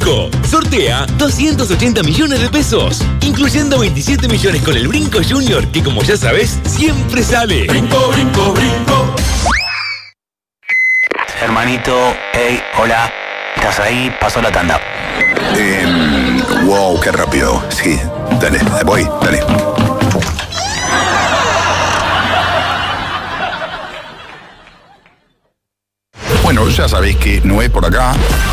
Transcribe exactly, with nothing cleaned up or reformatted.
Brinco sortea doscientos ochenta millones de pesos, incluyendo veintisiete millones con el Brinco Junior, que como ya sabes, siempre sale. Brinco, brinco, brinco. Hermanito, hey, hola. ¿Estás ahí? Pasó la tanda. Eh, wow, qué rápido. Sí, dale, voy, dale. Bueno, ya sabéis que no es por acá.